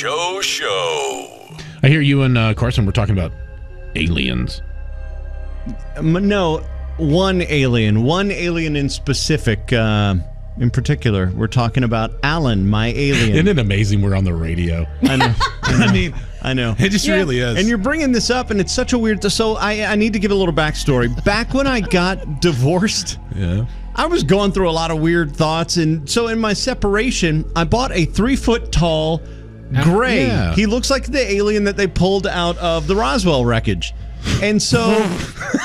Joe Show. I hear you and Carson were talking about aliens. No, one alien in specific. In particular, we're talking about Alan, my alien. Isn't it amazing we're on the radio? I know. I know. It just really is. And you're bringing this up, and it's such a weird... So I need to give a little backstory. Back when I got divorced, I was going through a lot of weird thoughts. And so in my separation, I bought a 3-foot-tall gray. Yeah. He looks like the alien that they pulled out of the Roswell wreckage. And so...